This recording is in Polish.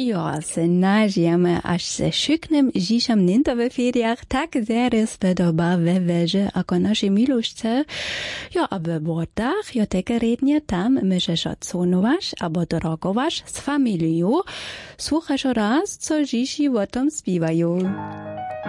Jo, se nažijeme až se šyknem žišam ninto ve feriach, tak zeres vedoba ve veže ako naši milušce. Jo, a ve vodach, jo teke rednie tam myšeš odsunovaš, abo drogovaš s familiju, słuchaš raz, co žiši o tom spívajú.